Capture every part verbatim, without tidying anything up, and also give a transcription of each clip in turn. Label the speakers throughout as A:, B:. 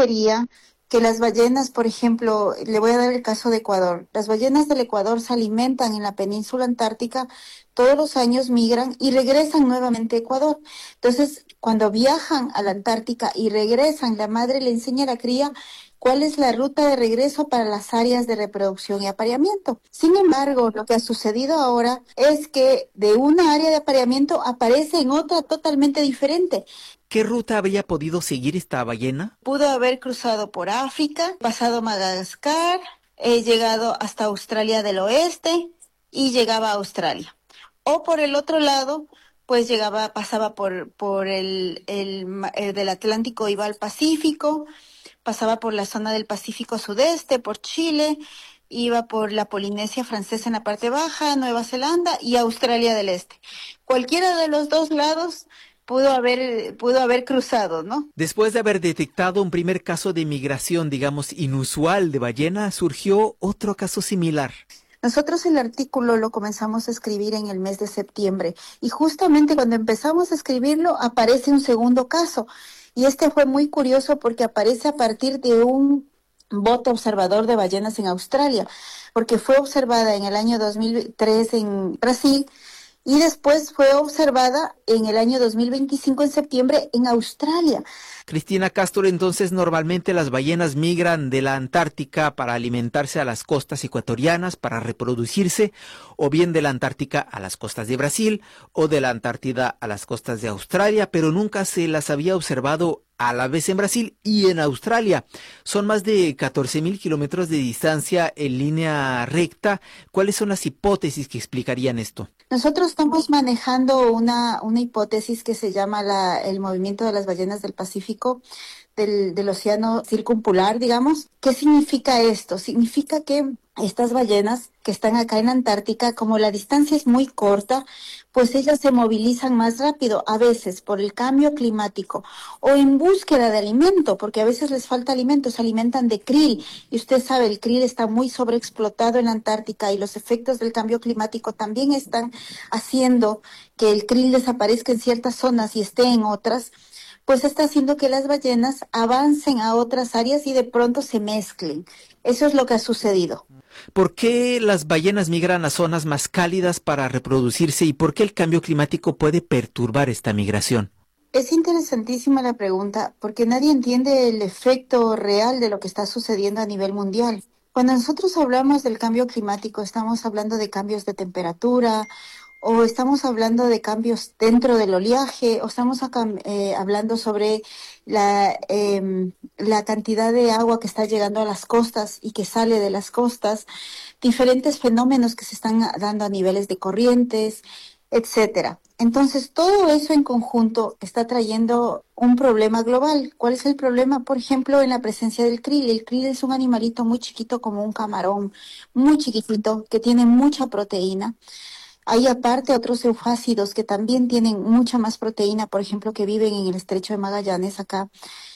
A: sería que las ballenas, por ejemplo, le voy a dar el caso de Ecuador. Las ballenas del Ecuador se alimentan en la península antártica, todos los años migran y regresan nuevamente a Ecuador. Entonces, cuando viajan a la Antártica y regresan, la madre le enseña a la cría cuál es la ruta de regreso para las áreas de reproducción y apareamiento. Sin embargo, lo que ha sucedido ahora es que de una área de apareamiento aparece en otra totalmente diferente.
B: ¿Qué ruta habría podido seguir esta ballena?
A: Pudo haber cruzado por África, pasado Madagascar, eh, llegado hasta Australia del Oeste y llegaba a Australia. O por el otro lado, pues llegaba, pasaba por, por el, el, el del Atlántico, iba al Pacífico, pasaba por la zona del Pacífico Sudeste, por Chile, iba por la Polinesia Francesa en la parte baja, Nueva Zelanda y Australia del Este. Cualquiera de los dos lados pudo haber, pudo haber cruzado, ¿no?
B: Después de haber detectado un primer caso de migración, digamos, inusual de ballena, surgió otro caso similar.
A: Nosotros el artículo lo comenzamos a escribir en el mes de septiembre y justamente cuando empezamos a escribirlo aparece un segundo caso. Y este fue muy curioso porque aparece a partir de un bote observador de ballenas en Australia, porque fue observada en el año dos mil tres en Brasil y después fue observada en el año dos mil veinticinco en septiembre en Australia.
B: Cristina Castro, entonces normalmente las ballenas migran de la Antártica para alimentarse a las costas ecuatorianas, para reproducirse, o bien de la Antártica a las costas de Brasil, o de la Antártida a las costas de Australia, pero nunca se las había observado a la vez en Brasil y en Australia. Son más de catorce mil kilómetros de distancia en línea recta. ¿Cuáles son las hipótesis que explicarían esto?
A: Nosotros estamos manejando una, una hipótesis que se llama la, el movimiento de las ballenas del Pacífico, del, del océano circumpolar, digamos. ¿Qué significa esto? Significa que estas ballenas que están acá en Antártica, como la distancia es muy corta, pues ellas se movilizan más rápido, a veces por el cambio climático o en búsqueda de alimento, porque a veces les falta alimento, se alimentan de krill, y usted sabe, el krill está muy sobreexplotado en la Antártica y los efectos del cambio climático también están haciendo que el krill desaparezca en ciertas zonas y esté en otras, pues está haciendo que las ballenas avancen a otras áreas y de pronto se mezclen. Eso es lo que ha sucedido.
B: ¿Por qué las ballenas migran a zonas más cálidas para reproducirse y por qué el cambio climático puede perturbar esta migración?
A: Es interesantísima la pregunta porque nadie entiende el efecto real de lo que está sucediendo a nivel mundial. Cuando nosotros hablamos del cambio climático, estamos hablando de cambios de temperatura, o estamos hablando de cambios dentro del oleaje, o estamos acá, eh, hablando sobre la, eh, la cantidad de agua que está llegando a las costas y que sale de las costas, diferentes fenómenos que se están dando a niveles de corrientes, etcétera. Entonces, todo eso en conjunto está trayendo un problema global. ¿Cuál es el problema? Por ejemplo, en la presencia del krill. El krill es un animalito muy chiquito como un camarón, muy chiquitito, que tiene mucha proteína. Hay aparte otros eufásidos que también tienen mucha más proteína, por ejemplo, que viven en el estrecho de Magallanes acá.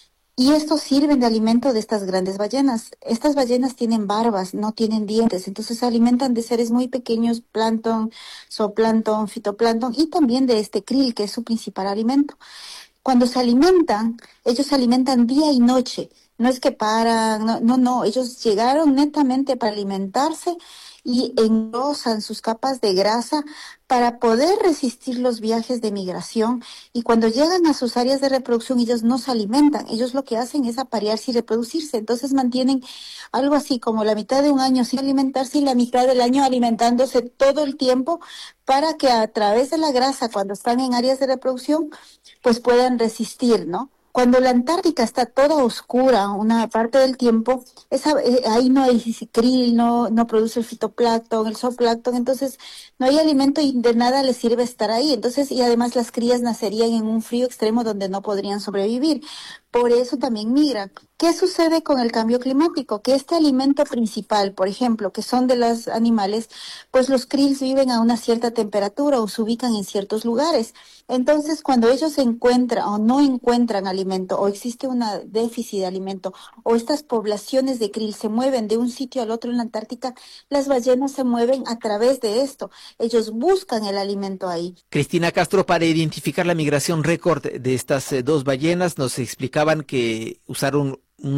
A: Y estos sirven de alimento de estas grandes ballenas. Estas ballenas tienen barbas, no tienen dientes, entonces se alimentan de seres muy pequeños, plancton, zooplancton, fitoplancton y también de este krill, que es su principal alimento. Cuando se alimentan, ellos se alimentan día y noche. No es que paran, no, no, no. Ellos llegaron netamente para alimentarse y engrosan sus capas de grasa para poder resistir los viajes de migración, y cuando llegan a sus áreas de reproducción ellos no se alimentan, ellos lo que hacen es aparearse y reproducirse, entonces mantienen algo así como la mitad de un año sin alimentarse y la mitad del año alimentándose todo el tiempo para que a través de la grasa, cuando están en áreas de reproducción, pues puedan resistir, ¿no? Cuando la Antártica está toda oscura una parte del tiempo, esa, eh, ahí no hay krill, no, no produce el fitoplancton, el zooplancton, entonces no hay alimento y de nada les sirve estar ahí. Entonces, y además las crías nacerían en un frío extremo donde no podrían sobrevivir. Por eso también migran. ¿Qué sucede con el cambio climático? Que este alimento principal, por ejemplo, que son de los animales, pues los krills viven a una cierta temperatura o se ubican en ciertos lugares. Entonces, cuando ellos encuentran o no encuentran alimento, o existe un déficit de alimento, o estas poblaciones de krill se mueven de un sitio al otro en la Antártica, las ballenas se mueven a través de esto. Ellos buscan el alimento ahí.
B: Cristina Castro, para identificar la migración récord de estas eh, dos ballenas, nos explicaban que usaron